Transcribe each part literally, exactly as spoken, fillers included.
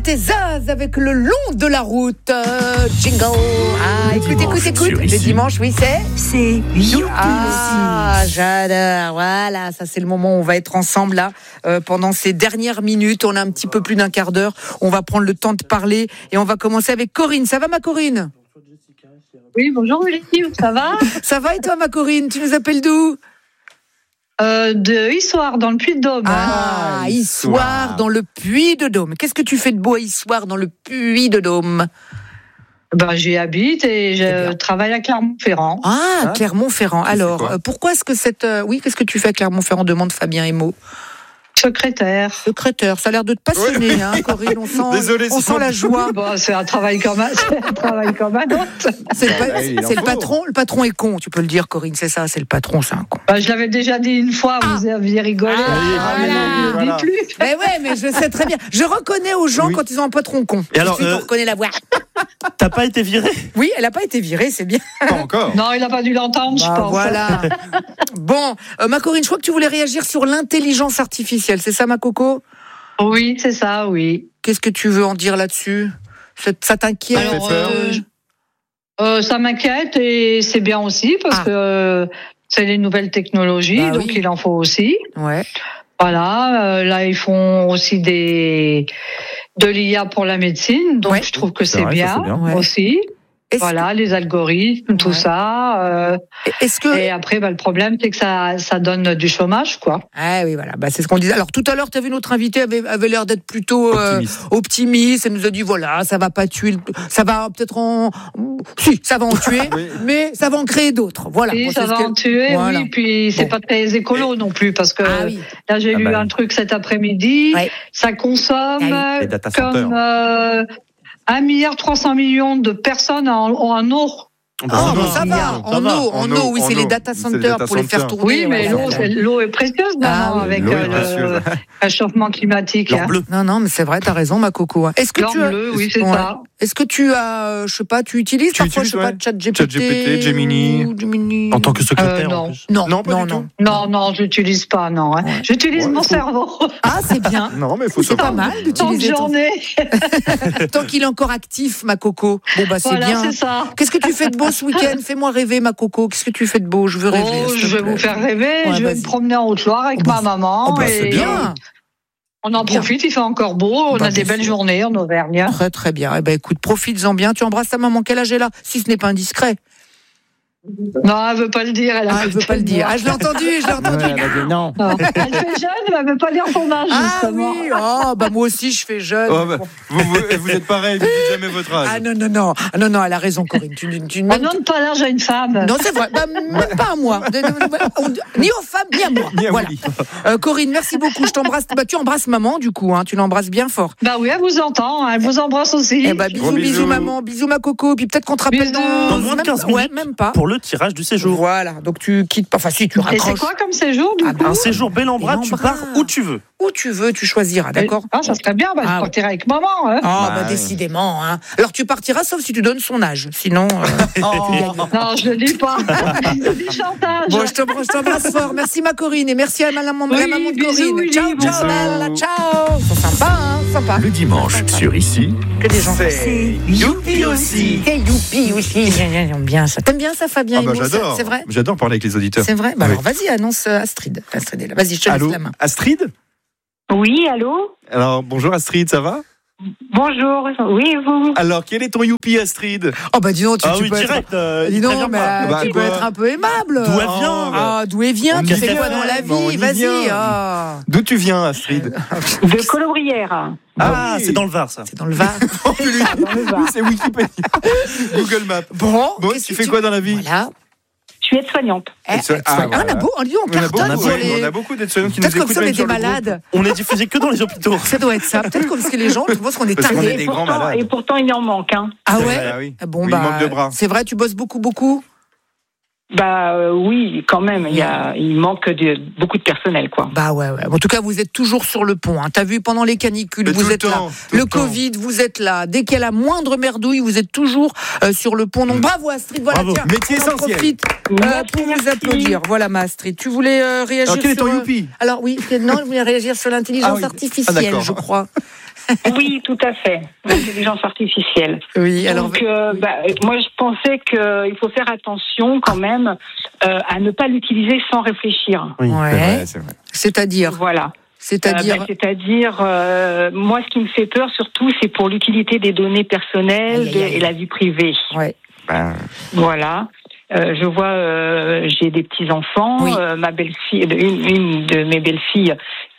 C'était Zaz avec le long de la route. Euh, jingle. Ah, écoute, écoute, écoute. Le dimanche, oui, c'est C'est Youpi Ah, aussi. j'adore. Voilà, ça c'est le moment où on va être ensemble là euh, pendant ces dernières minutes. On a un petit peu plus d'un quart d'heure. On va prendre le temps de parler et on va commencer avec Corinne. Ça va, ma Corinne? Oui, bonjour Lucie, ça va? Ça va et toi, ma Corinne? Tu nous appelles d'où? euh, De Issoire, dans le Puy-de-Dôme. Ah, Ah, Issoire, Issoire. dans le Puy-de-Dôme. Qu'est-ce que tu fais de beau à Issoire, dans le Puy-de-Dôme? Ben, j'y habite et je travaille à Clermont-Ferrand. Ah, Ah. Clermont-Ferrand. Alors, quoi euh, pourquoi est-ce que cette... euh, oui, qu'est-ce que tu fais à Clermont-Ferrand, demande Fabien Emo. Secrétaire. Secrétaire, ça a l'air de te passionner, hein, Corinne. On sent, Désolé, on c'est sent la joie. Bon, c'est un travail comme un, c'est un travail comme un autre. C'est le, pa- Ouais, il en c'est le faut. patron. Le patron est con, tu peux le dire, Corinne. C'est ça, c'est le patron, c'est un con. Ben, je l'avais déjà dit une fois, vous aviez rigolé. Ah, Ah, mais voilà. non, ne le Voilà. dites plus. Mais ouais, mais je sais très bien. Je reconnais aux gens Oui. quand ils ont un patron con. Et alors, Tout de suite, euh, on reconnaît la voix. T'as pas été viré? Oui, elle n'a pas été virée, c'est bien. Pas encore. Non, il n'a pas dû l'entendre, je Bah, pense. voilà. Bon, euh, ma Corinne, je crois que tu voulais réagir sur l'intelligence artificielle. C'est ça, ma coco? Oui, c'est ça, oui. Qu'est-ce que tu veux en dire là-dessus? Ça, ça t'inquiète? Alors, fait peur. euh, je- euh, ça m'inquiète et c'est bien aussi parce Ah. que euh, c'est les nouvelles technologies, Bah donc oui. il en faut aussi. Ouais. Voilà, euh, là ils font aussi des de l'I A pour la médecine, donc Ouais. je trouve que C'est c'est vrai, ça, bien, c'est bien. Ouais. aussi. Est-ce Voilà, les algorithmes, tout Ouais. ça. euh, que, est-ce que... et après, bah, le problème, c'est que ça, ça donne du chômage, quoi. Ah oui, voilà, bah, c'est ce qu'on disait. Alors tout à l'heure, tu as vu notre invité avait, avait l'air d'être plutôt euh, Optimiste. optimiste. Elle nous a dit voilà, ça va pas tuer, le- ça va peut-être en, si, ça va en tuer, Oui. mais ça va en créer d'autres. Voilà. Et Bon, ça c'est ce va que- en tuer, Voilà. oui. Puis c'est Bon. pas très écolo non plus, parce que Ah oui. là j'ai Ah vu bah un oui. truc cet après-midi. Ouais. Ça consomme Ah Les data centers. comme euh, un milliard trois cents millions de personnes en, en eau. Oh, ça bon, va. ça va, en Ça va. eau, en En eau, eau, oui, en c'est les eau. data C'est les centers data pour les faire centers. tourner. Oui, mais ouais, l'eau, voilà. c'est- l'eau est précieuse Ah maintenant oui, avec l'eau est euh, le précieuse. réchauffement climatique. L'or hein. bleu. Non, non, mais c'est vrai, t'as raison, ma coco. hein. Est-ce que L'or tu as, bleu, oui, c'est Ouais. ça. est-ce que tu as, euh, je sais pas, tu utilises Tu parfois, utilises, je sais ouais. pas, ChatGPT, ChatGPT, Gemini. ou Gemini. En tant que secrétaire. Euh, en non. plus. non, Non, pas non, du non. tout. Non, non, je l'utilise pas, non. hein. Ouais. J'utilise Ouais, mon faut- cerveau. Ah, c'est bien. Non, mais il faut C'est pas savoir. mal Tant que d'utiliser ton... j'en ai. Tant qu'il est encore actif, ma coco. Bon, bah, c'est Voilà, bien. c'est ça. Qu'est-ce que tu fais de beau ce week-end? Fais-moi rêver, ma coco. Qu'est-ce que tu fais de beau? Je veux rêver. Oh, s'il te je vais plaît. vous faire rêver. Ouais, je vais vas-y. me promener en Haute-Loire avec Oh, bah, ma maman. Oh, bah, et c'est bien. On en Bien. profite, il fait encore beau. On Bah, a des bien belles sûr. journées en Auvergne. Très, très bien. Eh ben, écoute, profites-en bien. Tu embrasses ta maman. Quel âge elle a? Si ce n'est pas indiscret. Non, elle veut pas le dire. Elle a Ah, elle veut pas le dire. Ah, je l'ai entendu, je l'ai entendu. Ouais, elle a dit non. Non. Elle fait jeune, mais elle veut pas dire son âge, Ah justement. oui, oh, bah moi aussi je fais jeune. Oh, bah, vous, vous, vous êtes pareil, vous dites jamais votre âge. Ah non, non, non, Ah, non, non, elle a raison, Corinne. Tu, tu, On même- donne pas l'âge à une femme. Non, c'est vrai, bah, même pas à moi. De- de- on- Ni aux femmes, ni à moi. Ni à Voilà. Willy. Euh, Corinne, merci beaucoup. Je t'embrasse. Bah, tu embrasses maman, du coup, hein, tu l'embrasses bien fort. Bah oui, elle vous entend. Elle vous embrasse aussi. Eh bah, bisous, Gros bisous, bisous. maman, bisous, ma coco. Puis peut-être qu'on te rappelle Bisous. dans, Dans moins de même quinze pas- Ouais, minutes. même pas. Pour le tirage du séjour. Voilà, donc tu quittes pas. Enfin, si, tu Et c'est raccroches. quoi comme séjour, du Ah, coup bah, Un séjour bel en bras, tu Bel en bras. pars où tu veux. Où tu veux, tu choisiras, d'accord? Ah, ça serait bien. Bah, Ah, je partirai avec maman. Hein. Ah, bah, Bah, décidément. Hein. Alors, tu partiras sauf si tu donnes son âge. Sinon. euh, Non, je le dis pas. Je dis chantage. Bon, je t'embrasse, je t'embrasse fort. Merci ma Corinne et merci à ma maman, Oui, la maman de bisous, Corinne. Willy, Ciao, ciao, bisous. Bella, ciao. Ils sont sympas, hein, sympas. Le dimanche sur Ici, Que des gens. C'est Youpi aussi. Et youpi aussi. J'aime bien ça. T'aimes bien ça, Fabien? Ah bah, Imo, ça j'adore. C'est vrai? J'adore parler avec les auditeurs. C'est vrai? Bah Oui. alors, vas-y, annonce euh, Astrid. Astrid est là. Vas-y, je te laisse Allô, la main. Astrid? Oui, allô? Alors, bonjour Astrid, ça va? Bonjour. Oui, et vous? Alors, quel est ton youpi, Astrid? Oh, bah, dis donc, tu, Ah tu oui, peux direct. être. euh, Dis il donc, prévient mais pas. euh, Bah, tu peux quoi être un peu aimable. D'où elle Oh, vient bah. Ah, d'où elle vient? On Tu y fais vient. quoi dans la Bah, on vie? y Vas-y. vient. Ah. D'où tu viens, Astrid? De Colobrières. Ah, oui. c'est dans le Var, ça. C'est dans le Var. Oh, lui, Dans le Var. lui, c'est Wikipédia. Google Maps. Bon, Bon, qu'est-ce tu que fais quoi dans la vie? Voilà. Je suis aide-soignante. Eh, ça- eh, ah, soigne- voilà. Ah, on a beau, on dit, on On a beaucoup, cartonne sur ouais, les. on a beaucoup d'aides-soignants qui nous Peut-être comme écoutent ça, on même est sur des le groupe. malades. On est diffusé que dans les hôpitaux. Ça doit être ça. Peut-être comme parce que les gens pensent qu'on est Parce qu'on est tarés. des Et grands pourtant, malades. et pourtant, il en manque. Hein. Ah C'est ouais. vrai, ah oui. Bon Oui, bah. il manque de bras. C'est vrai, tu bosses beaucoup, beaucoup. Bah euh, oui, quand même. Il y a, il manque de beaucoup de personnel, quoi. Bah ouais, ouais. En tout cas, vous êtes toujours sur le pont. Hein. T'as vu pendant les canicules, Mais vous tout le êtes là. temps, tout Le le temps. Covid, vous êtes là. Dès qu'il y a la moindre merdouille, vous êtes toujours euh, sur le pont. Donc bravo Astrid. Voilà, Bravo. tiens, Métier on en essentiel. profite euh, Merci, pour vous merci. applaudir. Voilà, ma Astrid. Tu voulais euh, réagir Alors, quel est sur. ton euh, youpi? Alors oui, non, je voulais réagir sur l'intelligence Ah oui. Ah, artificielle, d'accord. je crois. Oui, tout à fait. L'intelligence artificielle. Oui, alors. Donc, euh, bah, moi, je pensais qu'il faut faire attention quand même euh, à ne pas l'utiliser sans réfléchir. Oui, Ouais. C'est vrai, c'est vrai. C'est-à-dire. Voilà. C'est-à-dire. Euh, bah, c'est-à-dire, euh, moi, ce qui me fait peur surtout, c'est pour l'utilité des données personnelles Aïe, aïe, aïe. et la vie privée. Ouais. Ben, Voilà. Euh, je vois, euh, j'ai des petits enfants. Oui. Euh, ma belle-fille, une, une de mes belles-filles,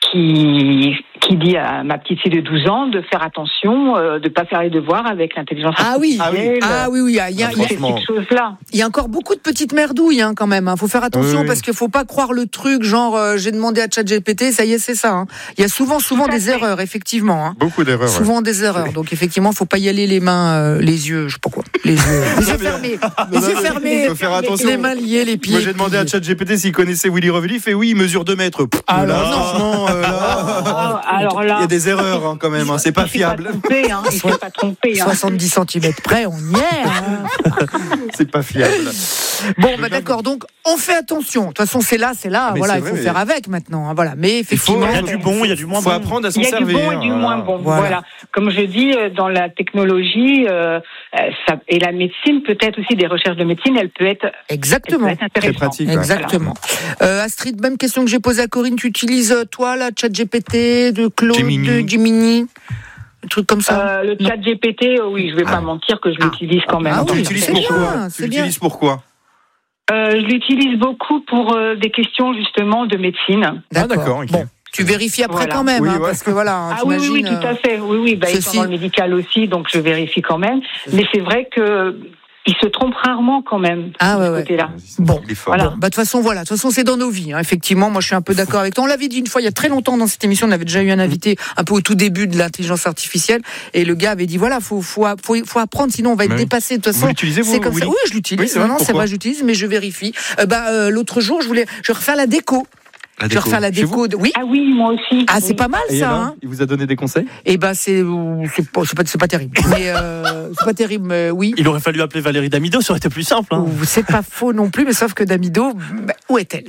qui qui dit à ma petite fille de douze ans de faire attention, euh, de pas faire les devoirs avec l'intelligence Ah oui, artificielle. ah oui, oui, il y a, il y a- Ah, il y a- Ces franchement. petites choses-là. il y a encore beaucoup de petites merdouilles hein, quand même. Il faut faire attention Oui, oui. parce qu'il faut pas croire le truc genre euh, j'ai demandé à ChatGPT, ça y est, c'est ça. hein. Il y a souvent, souvent Tout à des fait. erreurs, effectivement. hein. beaucoup d'erreurs. ouais. Souvent des erreurs. Donc effectivement, faut pas y aller les mains, euh, les yeux, je sais pas quoi, les yeux, les yeux fermés, les Non, yeux non, fermés, il faut faire attention. les mains liées, les pieds. Moi j'ai demandé à ChatGPT s'il connaissait Willy Revelli, il fait oui, il mesure deux mètres. Pff, Ah, là, alors, non. franchement, euh, là, Ah, alors là, il y a des erreurs hein, quand même, hein, c'est pas il s'est fiable. Pas trompé, hein, il s'est pas trompé. Hein. soixante-dix centimètres près, on y est. hein. C'est pas fiable. Bon, bah d'accord. Donc, on fait attention. De toute façon, c'est là, c'est là. Mais voilà, c'est il vrai, faut mais- faire avec maintenant. hein, voilà. Mais effectivement, Il y a du bon, il y a du moins Faut bon. apprendre à s'en Il y a du servir. bon et du hein, moins voilà. bon. Voilà. Voilà. Comme je dis, euh, dans la technologie euh, euh, ça, et la médecine, peut-être aussi des recherches de médecine, elle peut être, elle peut exactement. être intéressante. Très pratique. ouais. Exactement. Euh, Astrid, même question que j'ai posée à Corinne. Tu utilises euh, toi la ChatGPT de Claude, Gemini. de Gemini, un truc comme ça. Euh, le chat G P T, euh, oui, je vais Ah. pas mentir que je Ah. l'utilise quand même. Ah Tu oui, l'utilises c'est pourquoi bien, Tu c'est bien. l'utilises pourquoi Euh, je l'utilise beaucoup pour euh, des questions justement de médecine. Ah, d'accord, ok. Bon, tu vérifies après Voilà. quand même, Oui, hein, ouais. parce que voilà. hein, Ah oui, oui, oui, t'imagines, tout euh, à fait. Oui, oui, bah, ceci- étant dans le médical aussi, donc je vérifie quand même. Mais c'est vrai que il se trompe rarement quand même Ah de ouais, ce ouais. côté-là. Bon, Il est fort. Voilà. Bon, bah, de toute façon, voilà. De toute façon, c'est dans nos vies. hein. Effectivement, moi, je suis un peu d'accord avec toi. On l'avait dit une fois, il y a très longtemps dans cette émission, on avait déjà eu un invité un peu au tout début de l'intelligence artificielle, et le gars avait dit voilà, faut faut faut, faut apprendre, sinon on va être Mais oui. dépassé. De toute Vous façon, l'utilisez, vous, c'est comme ça. Willy Oui, je l'utilise. Oui, c'est non, vrai, non, c'est pourquoi vrai, j'utilise, mais je vérifie. Euh, bah, euh, l'autre jour, je voulais, je vais refaire la déco. La Je vais déco. refaire la Chez vous déco. De... Oui. Ah oui, moi aussi. Ah, c'est Oui. pas mal Et ça. alors, Hein. il vous a donné des conseils Et ben c'est c'est pas c'est pas, c'est pas terrible. Mais euh, c'est pas terrible. Mais oui. Il aurait fallu appeler Valérie Damido, ça aurait été plus simple. Hein. Ou c'est pas faux non plus, mais sauf que Damido, bah, où est-elle?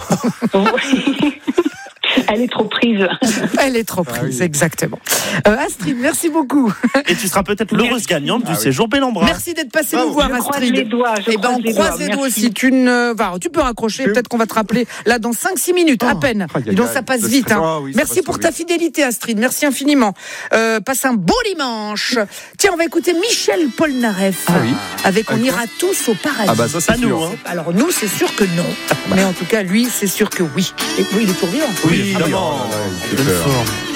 Elle est trop prise. Elle est trop Ah prise, oui. exactement. Euh, Astrid, merci beaucoup. Et tu seras peut-être l'heureuse gagnante du Ah oui. séjour Bellambra. Merci d'être passé Bravo. nous voir, Je croise Astrid. les doigts. Je Eh ben, croise on les croise doigts. les doigts Merci. aussi. Tu, ne... bah, tu peux raccrocher. Je- Peut-être qu'on va te rappeler là dans cinq six minutes, à Oh. peine. Aïe, aïe, Et donc aïe. ça passe Ça vite. se- hein. Ah oui, ça Merci passe pour vite. ta fidélité, Astrid. Merci infiniment. Euh, passe un beau dimanche. Tiens, on va écouter Michel Polnareff. Ah oui. Avec On Avec ira tous au paradis. Ah bah ça c'est Pas nous, sûr. hein. Alors nous, c'est sûr que non. Mais en tout cas, lui, c'est sûr que oui. Et oui, il est toujours vivant. Oui, évidemment. Ah, il fait Donne peur. fort.